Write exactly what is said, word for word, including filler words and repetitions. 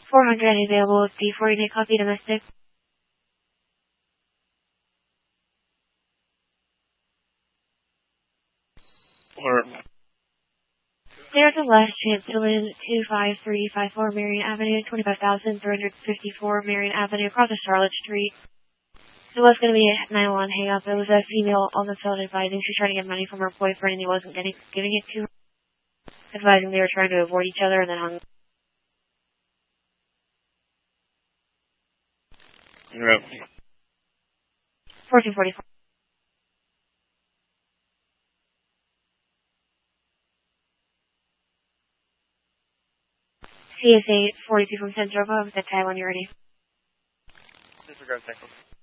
four hundred available, D forty-nine copy domestic. Or There's a last chance to land two five three five four Marion Avenue, twenty-five thousand three hundred fifty-four Marion Avenue, across the Charlotte Street. It was going to be a nine one one hang up. It was a female on the phone advising she was trying to get money from her boyfriend and he wasn't getting giving it to her. Advising they were trying to avoid each other and then hung. Yep. fourteen forty-four. C S eight forty-two from Central. Go with the tag when you're ready. Disregard cycle.